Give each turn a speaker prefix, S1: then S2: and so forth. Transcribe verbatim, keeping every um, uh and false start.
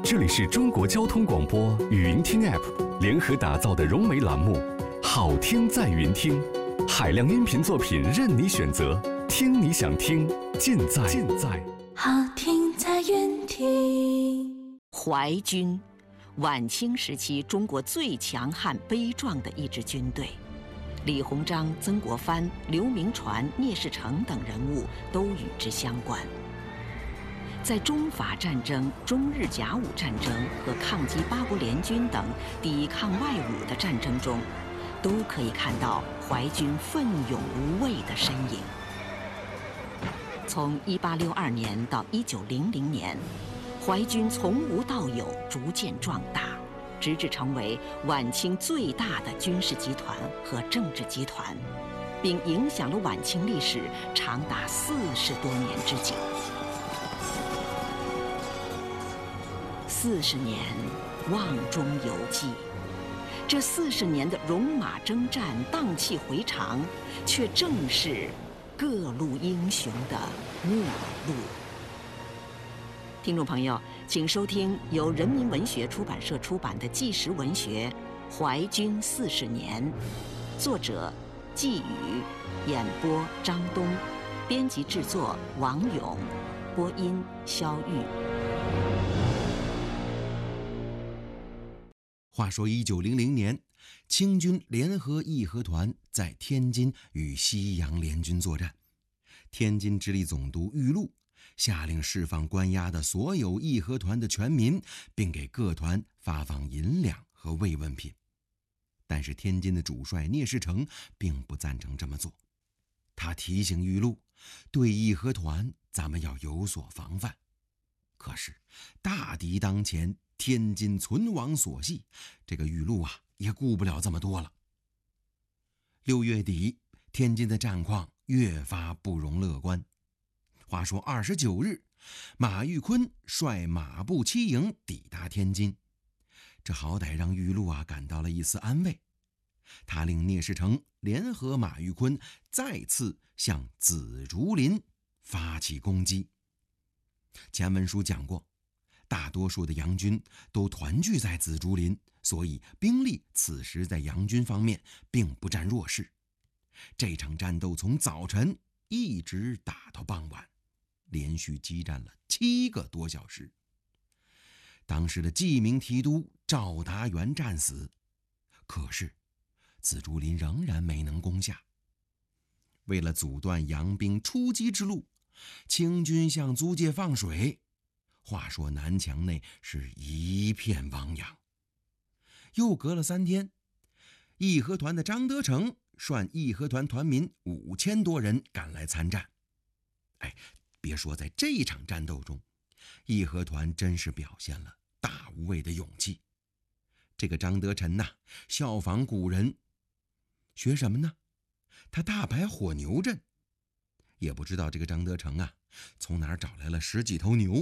S1: 这里是中国交通广播语音听 App 联合打造的融媒栏目，好听在云听，海量音频作品任你选择，听你想听，尽在尽在
S2: 好听在云听。
S3: 淮军，晚清时期中国最强悍悲壮的一支军队，李鸿章、曾国藩、刘铭传、聂士成等人物都与之相关。在中法战争、中日甲午战争和抗击八国联军等抵抗外侮的战争中，都可以看到淮军奋勇无畏的身影。从一八六二年到一九零零年，淮军从无到有，逐渐壮大，直至成为晚清最大的军事集团和政治集团，并影响了晚清历史长达四十多年之久。四十年，瓮中有记。这四十年的戎马征战、荡气回肠，却正是各路英雄的末路。听众朋友，请收听由人民文学出版社出版的纪实文学《淮军四十年》，作者季宇，演播张东，编辑制作王勇，播音肖玉。
S4: 话说一九零零年，清军联合义和团在天津与西洋联军作战。天津直隶总督玉禄下令释放关押的所有义和团的全民，并给各团发放银两和慰问品。但是天津的主帅聂士成并不赞成这么做。他提醒玉禄，对义和团咱们要有所防范。可是大敌当前，天津存亡所系，这个玉禄啊也顾不了这么多了。六月底，天津的战况越发不容乐观。话说二十九日，马玉坤率马步七营抵达天津，这好歹让玉禄啊感到了一丝安慰。他令聂士成联合马玉坤再次向紫竹林发起攻击。前文书讲过，大多数的洋军都团聚在紫竹林，所以兵力此时在洋军方面并不占弱势。这场战斗从早晨一直打到傍晚，连续激战了七个多小时。当时的记名提督赵达元战死，可是紫竹林仍然没能攻下。为了阻断洋兵出击之路，清军向租界放水。话说南墙内是一片汪洋。又隔了三天，义和团的张德成率义和团团民五千多人赶来参战。哎，别说在这一场战斗中，义和团真是表现了大无畏的勇气。这个张德成呐、啊，效仿古人，学什么呢？他大摆火牛阵。也不知道这个张德成啊，从哪儿找来了十几头牛，